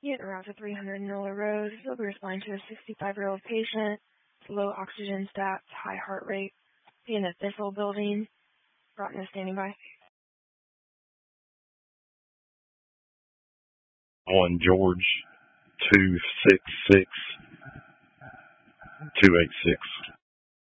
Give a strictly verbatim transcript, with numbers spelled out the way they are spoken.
Unit around to three hundred Miller Road. You'll be responding to a sixty-five-year-old patient, low oxygen stats, high heart rate, in the Thistle building. Broughton is standing by. On George, two six six two eight six.